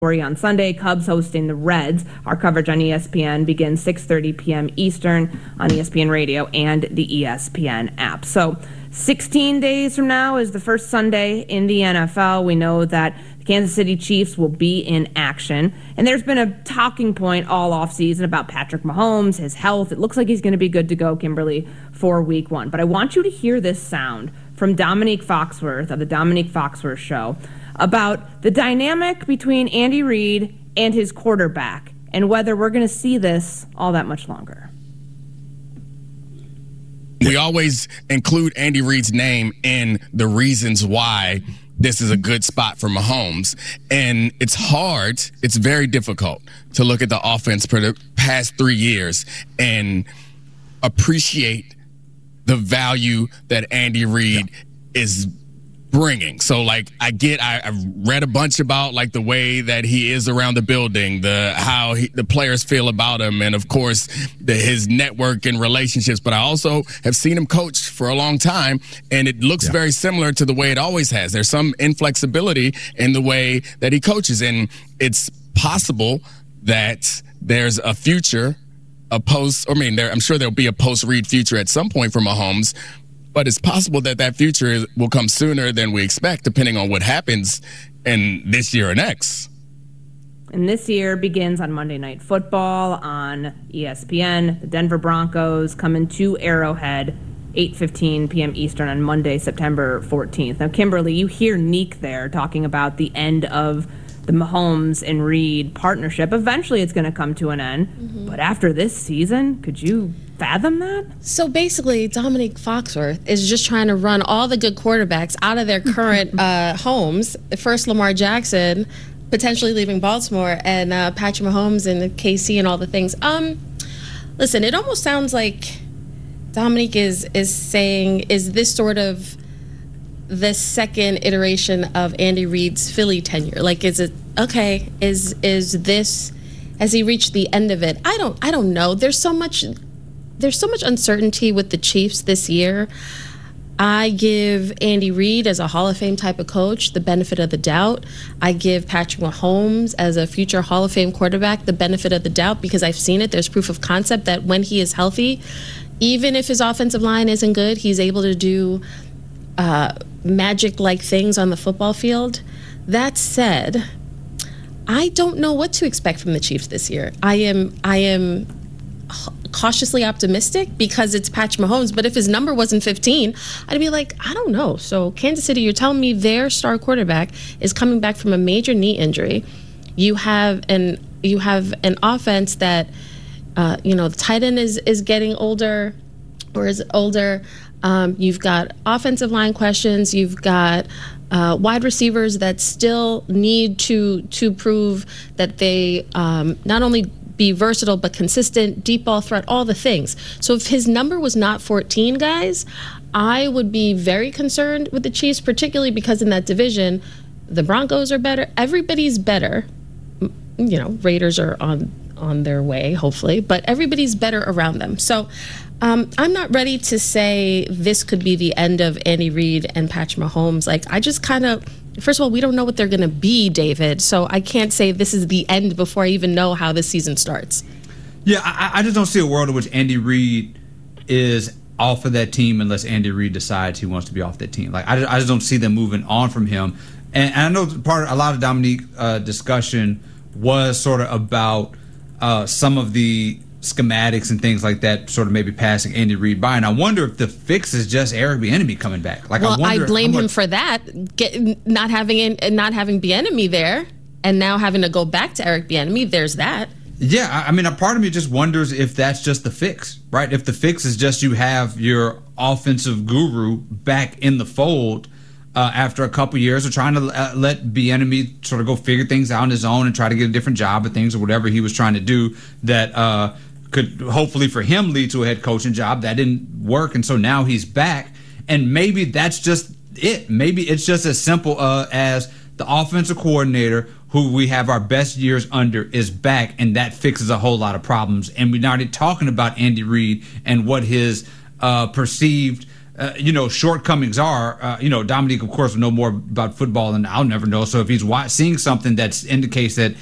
on Sunday. Cubs hosting the Reds. Our coverage on ESPN begins 6:30 p.m. Eastern on ESPN Radio and the ESPN app. So 16 days from now is the first Sunday in the NFL. We know that the Kansas City Chiefs will be in action. And there's been a talking point all offseason about Patrick Mahomes, his health. It looks like he's going to be good to go, Kimberly, for week one. But I want you to hear this sound from Dominique Foxworth of the Dominique Foxworth Show about the dynamic between Andy Reid and his quarterback and whether we're going to see this all that much longer. We always include Andy Reid's name in the reasons why this is a good spot for Mahomes. And it's hard, it's very difficult to look at the offense for the past 3 years and appreciate the value that Andy Reid is bringing. So I read a bunch about the way that he is around the building, how the players feel about him, and of course his network and relationships. But I also have seen him coach for a long time, and it looks very similar to the way it always has. There's some inflexibility in the way that he coaches, and it's possible that there's a future, I'm sure there'll be a post-Reid future at some point for Mahomes. But it's possible that future will come sooner than we expect, depending on what happens in this year or next. And this year begins on Monday Night Football on ESPN. The Denver Broncos coming to Arrowhead, 8:15 p.m. Eastern on Monday, September 14th. Now, Kimberly, you hear Neek there talking about the end of the Mahomes and Reid partnership. Eventually it's going to come to an end. Mm-hmm. But after this season, could you fathom that? So basically, Dominique Foxworth is just trying to run all the good quarterbacks out of their current homes. First, Lamar Jackson, potentially leaving Baltimore, and Patrick Mahomes and KC and all the things. Listen, it almost sounds like Dominique is saying, is this sort of the second iteration of Andy Reid's Philly tenure? Is it okay? Is this, has he reached the end of it? I don't know. There's so much uncertainty with the Chiefs this year. I give Andy Reid as a Hall of Fame type of coach the benefit of the doubt. I give Patrick Mahomes as a future Hall of Fame quarterback the benefit of the doubt because I've seen it. There's proof of concept that when he is healthy, even if his offensive line isn't good, he's able to do magic-like things on the football field. That said, I don't know what to expect from the Chiefs this year. I am cautiously optimistic because it's Patrick Mahomes, but if his number wasn't 15, I'd be like, I don't know. So Kansas City, you're telling me their star quarterback is coming back from a major knee injury. You have an offense that the tight end is getting older or is older. You've got offensive line questions. You've got wide receivers that still need to prove that they not only be versatile but consistent, deep ball threat, all the things. So if his number was not 14, guys, I would be very concerned with the Chiefs, particularly because in that division, the Broncos are better. Everybody's better. Raiders are on their way, hopefully, but everybody's better around them. So I'm not ready to say this could be the end of Andy Reid and Patrick Mahomes. I just kind of, first of all, we don't know what they're going to be, David. So I can't say this is the end before I even know how this season starts. Yeah, I just don't see a world in which Andy Reid is off of that team unless Andy Reid decides he wants to be off that team. I just don't see them moving on from him. And I know a lot of Dominique discussion was sort of about some of the schematics and things like that sort of maybe passing Andy Reid by. And I wonder if the fix is just Eric Bieniemy coming back. I blame him for that, not having Bieniemy there and now having to go back to Eric Bieniemy. There's that. Yeah, I mean, a part of me just wonders if that's just the fix, right? If the fix is just you have your offensive guru back in the fold after a couple years of trying to let Bieniemy sort of go figure things out on his own and try to get a different job at things or whatever he was trying to do that could hopefully for him lead to a head coaching job. That didn't work, and so now he's back. And maybe that's just it. Maybe it's just as simple as the offensive coordinator who we have our best years under is back, and that fixes a whole lot of problems. And we're not talking about Andy Reid and what his perceived shortcomings are. Dominique, of course, will know more about football than I'll never know. So if he's seeing something that indicates that